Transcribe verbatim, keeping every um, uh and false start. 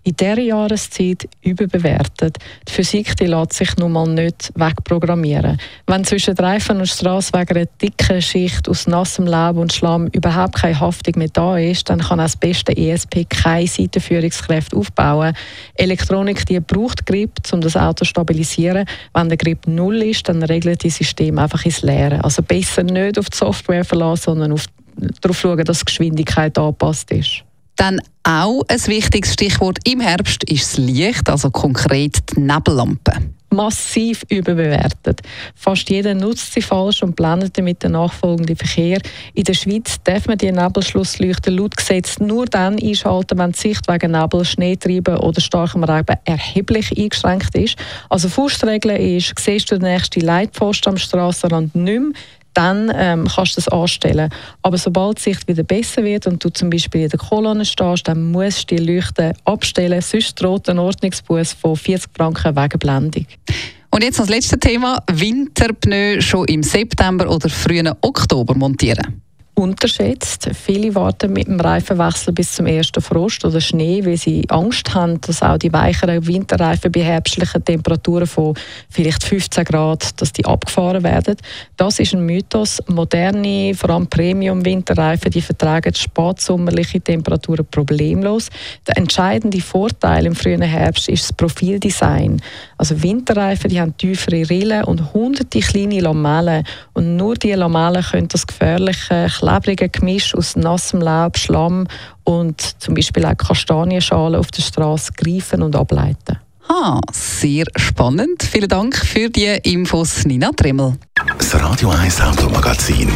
in dieser Jahreszeit überbewertet. Die Physik die lässt sich nun mal nicht wegprogrammieren. Wenn zwischen Reifen und Strasse wegen einer dicken Schicht aus nassem Laub und Schlamm überhaupt keine Haftung mehr da ist, dann kann auch das beste E S P keine Seitenführungskräfte aufbauen. Elektronik die braucht Grip, um das Auto zu stabilisieren. Wenn der Grip null ist, dann regelt das System einfach ins Leere. Also besser nicht auf die Software verlassen, sondern auf, darauf schauen, dass die Geschwindigkeit angepasst ist. Dann auch ein wichtiges Stichwort im Herbst ist das Licht, also konkret die Nebellampe. Massiv überbewertet. Fast jeder nutzt sie falsch und blendet damit den nachfolgenden Verkehr. In der Schweiz darf man die Nebelschlussleuchten laut Gesetz nur dann einschalten, wenn die Sicht wegen Nebel, Schneetreiben oder starkem Regen erheblich eingeschränkt ist. Also Faustregel ist, siehst du den nächsten Leitpfosten am Strassenrand nicht mehr, dann ähm, kannst du das anstellen. Aber sobald die Sicht wieder besser wird und du zum Beispiel in der Kolonne stehst, dann musst du die Leuchten abstellen, sonst droht ein Ordnungsbuß von vierzig Franken wegen Blendung. Und jetzt das letzte Thema, Winterpneu schon im September oder frühen Oktober montieren. Unterschätzt. Viele warten mit dem Reifenwechsel bis zum ersten Frost oder Schnee, weil sie Angst haben, dass auch die weicheren Winterreifen bei herbstlichen Temperaturen von vielleicht fünfzehn Grad, dass die abgefahren werden. Das ist ein Mythos. Moderne, vor allem Premium-Winterreifen, die vertragen spätsommerliche Temperaturen problemlos. Der entscheidende Vorteil im frühen Herbst ist das Profildesign. Also Winterreifen, die haben tiefere Rillen und hunderte kleine Lamellen. Und nur diese Lamellen können das gefährliche klebrige Gemisch aus nassem Laub, Schlamm und zum Beispiel auch Kastanienschalen auf der Straße greifen und ableiten. Ah, sehr spannend. Vielen Dank für die Infos, Nina Trimmel. Das Radio eins Automagazin,